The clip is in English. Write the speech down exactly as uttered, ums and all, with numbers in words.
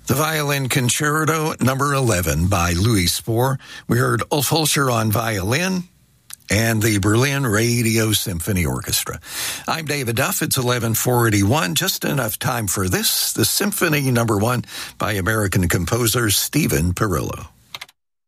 The Violin Concerto number eleven by Louis Spohr. We heard Ulf Holscher on violin and the Berlin Radio Symphony Orchestra. I'm David Duff. It's eleven forty-one. Just enough time for this, the Symphony number one by American composer Stephen Perillo.